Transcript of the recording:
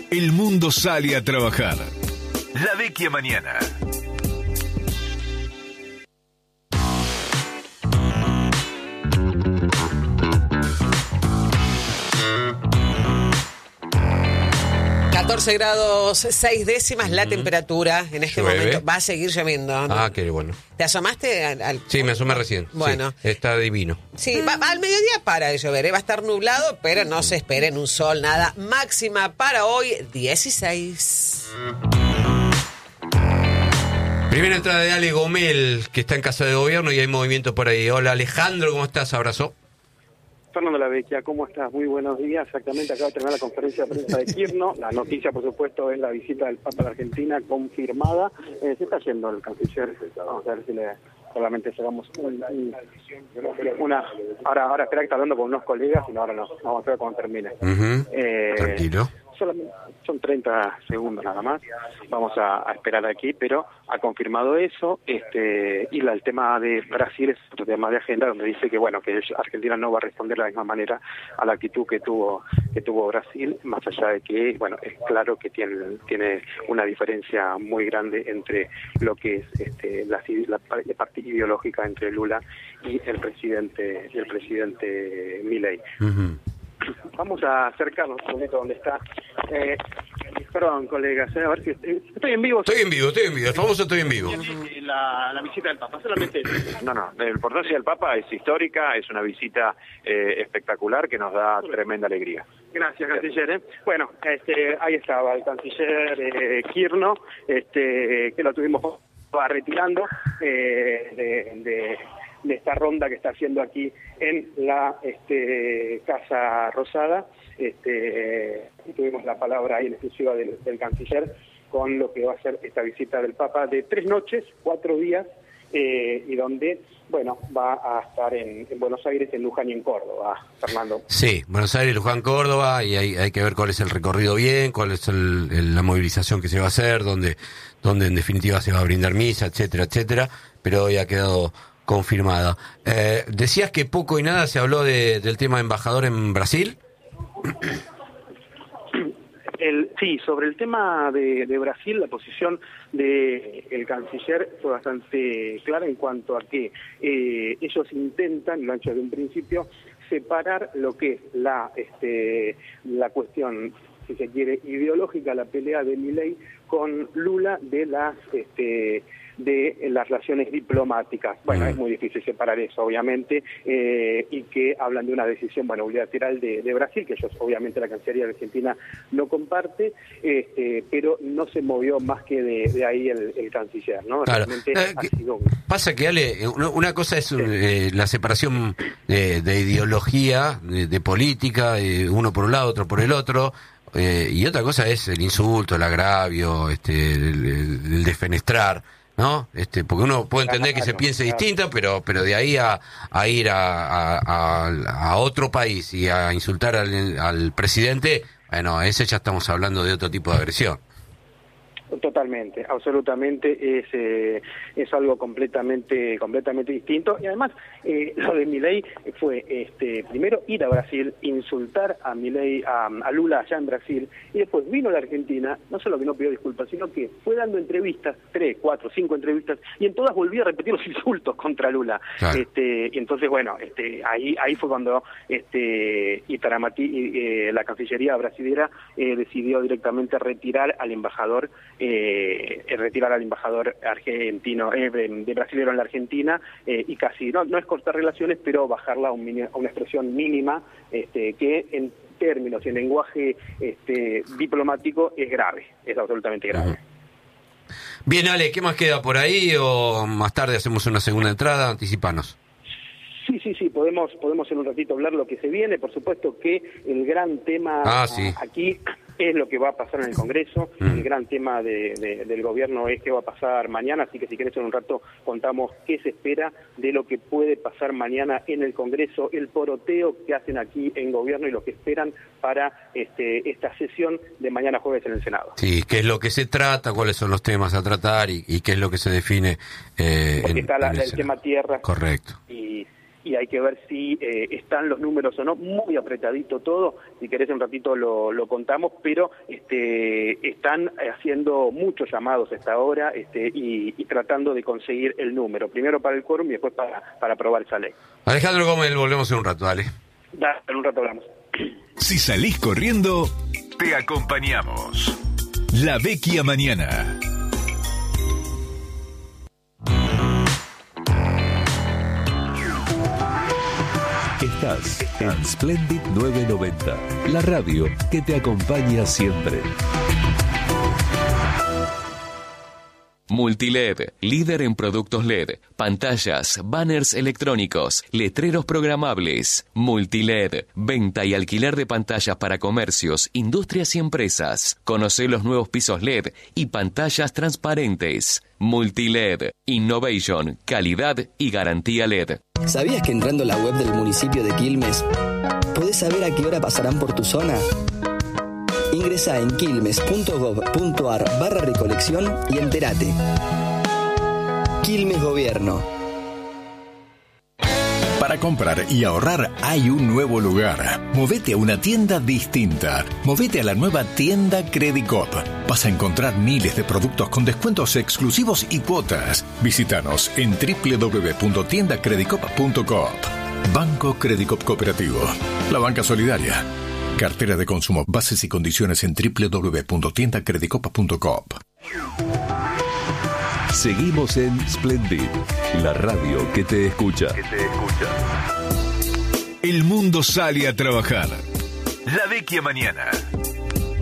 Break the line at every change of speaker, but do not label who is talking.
El mundo sale a trabajar. La Vecchia Mañana.
grados 6 décimas la temperatura en este momento. Va a seguir lloviendo, ¿no?
Ah, qué bueno.
¿Te asomaste al...?
Sí, me asomé recién.
Bueno.
Sí, está divino.
Sí, al mediodía para de llover, ¿eh? Va a estar nublado, pero no se esperen un sol, nada. Máxima para hoy, 16.
Primera entrada de Ale Gomel, que está en Casa de Gobierno y hay movimiento por ahí. Hola Alejandro, ¿cómo estás? Abrazo.
Fernando La Vecchia, ¿cómo estás? Muy buenos días. Exactamente, acaba de terminar la conferencia de prensa de Kirchner. La noticia, por supuesto, es la visita del Papa a la Argentina confirmada. Se está yendo el canciller. Vamos a ver si solamente sacamos una... Ahora espera que está hablando con unos colegas y ahora no. Vamos a ver cuando termine.
Tranquilo.
Solamente son 30 segundos nada más. Vamos a esperar aquí, pero ha confirmado eso. Y el tema de Brasil es otro tema de agenda, donde dice que bueno, que Argentina no va a responder de la misma manera a la actitud que tuvo Brasil, más allá de que bueno, es claro que tiene una diferencia muy grande entre lo que es la parte ideológica entre Lula y el presidente Milei. Vamos a acercarnos un poquito donde está. Perdón, colegas, a ver si estoy en vivo.
Estoy en vivo, el famoso estoy en vivo.
La visita del Papa, solamente...
No, la importancia del Papa es histórica, es una visita espectacular que nos da tremenda alegría.
Gracias, canciller. Bueno, ahí estaba el canciller Kirchner, que lo tuvimos retirando de esta ronda que está haciendo aquí en la Casa Rosada. Tuvimos la palabra ahí en exclusiva del canciller con lo que va a ser esta visita del Papa de 3 noches, 4 días, y donde, bueno, va a estar en Buenos Aires, en Luján y en Córdoba, Fernando.
Sí, Buenos Aires, Luján, Córdoba, y hay que ver cuál es el recorrido bien, cuál es la movilización que se va a hacer, donde en definitiva se va a brindar misa, etcétera, etcétera, pero hoy ha quedado confirmada. Decías que poco y nada se habló del tema de embajador en Brasil.
Sí, sobre el tema de Brasil, la posición del canciller fue bastante clara en cuanto a que ellos intentan, lo han hecho desde un principio, separar lo que es la cuestión, si se quiere, ideológica, la pelea de Milei con Lula de las relaciones diplomáticas. Bueno, es muy difícil separar eso, obviamente, y que hablan de una decisión, unilateral de Brasil, que ellos, obviamente, la Cancillería de Argentina no comparte, pero no se movió más que de ahí el canciller, ¿no?
Claro.
Realmente ha sido...
Pasa que, Ale, una cosa es la separación de ideología, de política, uno por un lado, otro por el otro, y otra cosa es el insulto, el agravio, el defenestrar, ¿no? Porque uno puede entender que se piense distinta, pero de ahí a ir a otro país y a insultar al presidente, bueno, ese ya estamos hablando de otro tipo de agresión.
Totalmente, absolutamente, es algo completamente distinto. Y además, lo de Milei fue primero ir a Brasil, insultar a Milei, a Lula allá en Brasil, y después vino a la Argentina, no solo que no pidió disculpas, sino que fue dando entrevistas, 3, 4, 5 entrevistas, y en todas volvía a repetir los insultos contra Lula. Claro. Y entonces, bueno, ahí fue cuando Itamaraty, la Cancillería brasilera, decidió directamente retirar al embajador argentino, de brasilero en la Argentina, y casi, no es cortar relaciones, pero bajarla a una expresión mínima, que en términos y en lenguaje diplomático es grave, es absolutamente grave.
Bien, Ale, ¿qué más queda por ahí? O más tarde hacemos una segunda entrada, anticipanos.
Sí, podemos en un ratito hablar lo que se viene. Por supuesto que el gran tema aquí es lo que va a pasar en el Congreso. El gran tema del gobierno es qué va a pasar mañana, así que si querés en un rato contamos qué se espera de lo que puede pasar mañana en el Congreso, el poroteo que hacen aquí en gobierno y lo que esperan para esta sesión de mañana jueves en el Senado. Sí,
qué es lo que se trata, cuáles son los temas a tratar y qué es lo que se define
porque está el tema tierra.
Correcto.
Y y hay que ver si están los números o no, muy apretadito todo, si querés un ratito lo contamos, pero están haciendo muchos llamados a esta hora y tratando de conseguir el número, primero para el quórum y después para aprobar esa ley.
Alejandro Gómez, volvemos en un rato, dale.
Dale, en un rato hablamos.
Si salís corriendo, te acompañamos. La Vecchia Mañana.
Estás en Splendid 990, la radio que te acompaña siempre.
Multiled, líder en productos LED, pantallas, banners electrónicos, letreros programables. Multiled, venta y alquiler de pantallas para comercios, industrias y empresas. Conoce los nuevos pisos LED y pantallas transparentes. Multiled, innovation, calidad y garantía LED.
¿Sabías que entrando a la web del municipio de Quilmes podés saber a qué hora pasarán por tu zona? Ingresá en quilmes.gov.ar/recolección y entérate. Quilmes Gobierno.
Para comprar y ahorrar hay un nuevo lugar. Movete a una tienda distinta. Movete a la nueva tienda Credicop. Vas a encontrar miles de productos con descuentos exclusivos y cuotas. Visítanos en www.tiendacredicop.coop. Banco Credicop Cooperativo. La banca solidaria. Cartera de consumo. Bases y condiciones en www.tiendacredicop.coop.
Seguimos en Splendid, la radio que te escucha.
El mundo sale a trabajar. La Vecchia Mañana.